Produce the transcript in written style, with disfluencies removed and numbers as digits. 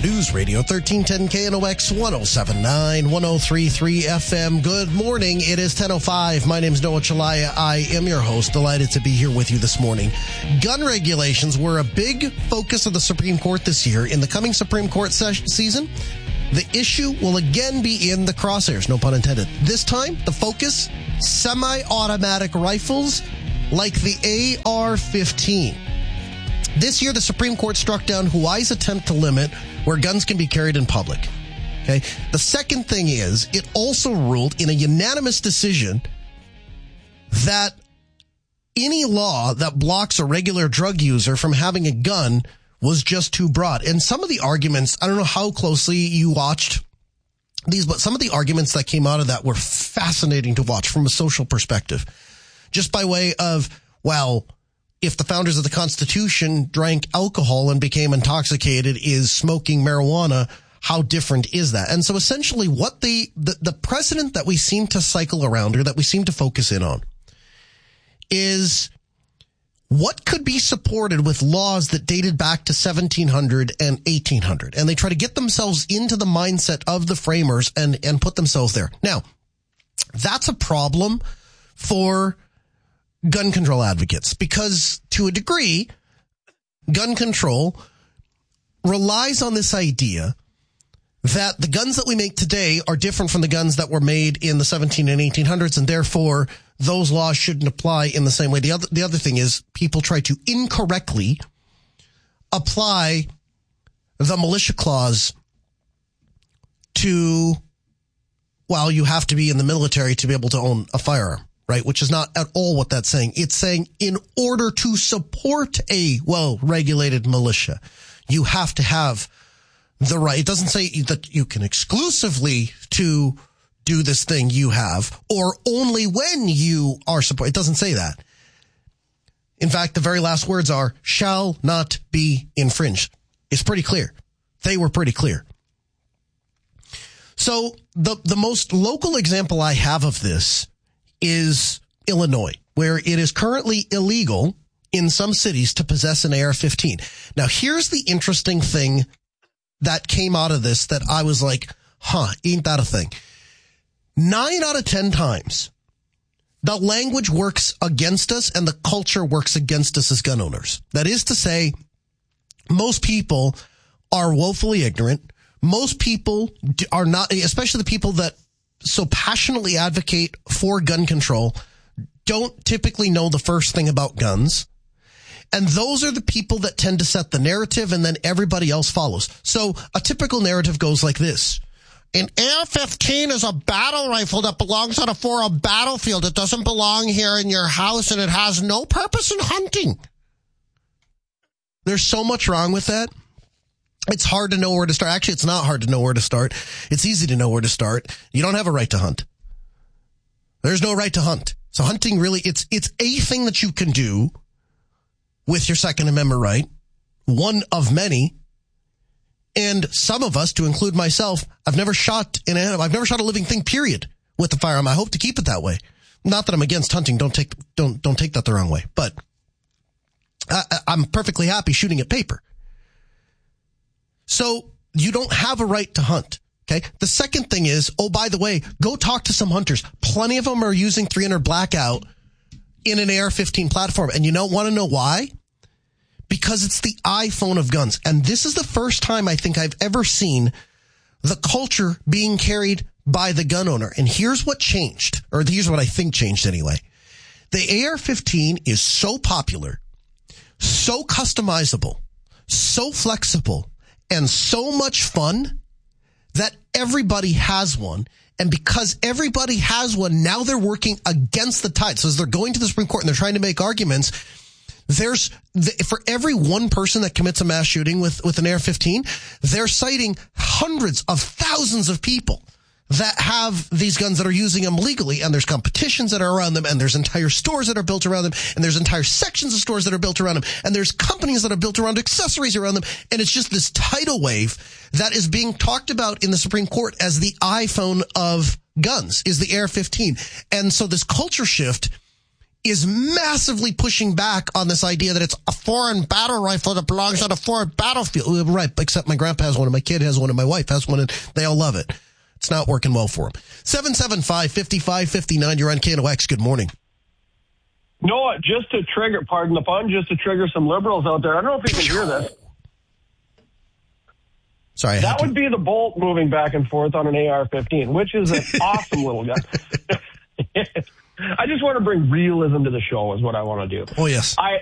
News Radio 1310 KNOX 1079 1033 FM. Good morning. It is 10:05. My name is Noah Chalaya. I am your host. Delighted to be here with you this morning. Gun regulations were a big focus of the Supreme Court this year. In the coming Supreme Court season, the issue will again be in the crosshairs, no pun intended. This time, the focus, semi-automatic rifles like the AR-15. This year, the Supreme Court struck down Hawaii's attempt to limit where guns can be carried in public. Okay. The second thing is, it also ruled in a unanimous decision that any law that blocks a regular drug user from having a gun was just too broad. And some of the arguments, I don't know how closely you watched these, but some of the arguments that came out of that were fascinating to watch from a social perspective. Just by way of, well, if the founders of the Constitution drank alcohol and became intoxicated, is smoking marijuana, how different is that? And so essentially what the precedent that we seem to cycle around, or that we seem to focus in on, is what could be supported with laws that dated back to 1700 and 1800. And they try to get themselves into the mindset of the framers and put themselves there. Now, that's a problem for gun control advocates, because to a degree, gun control relies on this idea that the guns that we make today are different from the guns that were made in the 17 and 1800s, and therefore those laws shouldn't apply in the same way. The other thing is, people try to incorrectly apply the militia clause to, well, you have to be in the military to be able to own a firearm. Right, which is not at all what that's saying. It's saying in order to support a well-regulated militia, you have to have the right. It doesn't say that you can exclusively to do this thing you have, or only when you are support. It doesn't say that. In fact, the very last words are, shall not be infringed. It's pretty clear. They were pretty clear. So the most local example I have of this is Illinois, where it is currently illegal in some cities to possess an AR-15. Now, here's the interesting thing that came out of this that I was like, ain't that a thing? 9 out of 10 times, the language works against us and the culture works against us as gun owners. That is to say, most people are woefully ignorant. Most people are not, especially the people that so passionately advocate for gun control, don't typically know the first thing about guns. And those are the people that tend to set the narrative, and then everybody else follows. So a typical narrative goes like this. An AR-15 is a battle rifle that belongs on a battlefield. It doesn't belong here in your house, and it has no purpose in hunting. There's so much wrong with that. It's hard to know where to start. Actually, it's not hard to know where to start. It's easy to know where to start. You don't have a right to hunt. There's no right to hunt. So hunting really, it's a thing that you can do with your Second Amendment right. One of many. And some of us, to include myself, I've never shot an animal. I've never shot a living thing, period, with a firearm. I hope to keep it that way. Not that I'm against hunting. Don't take that the wrong way. But I'm perfectly happy shooting at paper. So you don't have a right to hunt. Okay. The second thing is, oh, by the way, go talk to some hunters. Plenty of them are using 300 blackout in an AR-15 platform. And you want to know why? Because it's the iPhone of guns. And this is the first time I think I've ever seen the culture being carried by the gun owner. And here's what changed, or here's what I think changed anyway. The AR-15 is so popular, so customizable, so flexible, and so much fun that everybody has one. And because everybody has one, now they're working against the tide. So as they're going to the Supreme Court and they're trying to make arguments, for every one person that commits a mass shooting with an AR-15, they're citing hundreds of thousands of people that have these guns that are using them legally, and there's competitions that are around them, and there's entire stores that are built around them, and there's entire sections of stores that are built around them, and there's companies that are built around accessories around them, and it's just this tidal wave that is being talked about in the Supreme Court as the iPhone of guns, is the AR-15. And so this culture shift is massively pushing back on this idea that it's a foreign battle rifle that belongs on a foreign battlefield. Right, except my grandpa has one, and my kid has one, and my wife has one, and they all love it. It's not working well for them. 775-5559, you're on KNOX. Good morning. Noah, just to trigger, pardon the pun, just to trigger some liberals out there. I don't know if you can hear this. Sorry. That would be the Bolt moving back and forth on an AR-15, which is an awesome little gun. I just want to bring realism to the show is what I want to do. Oh, yes.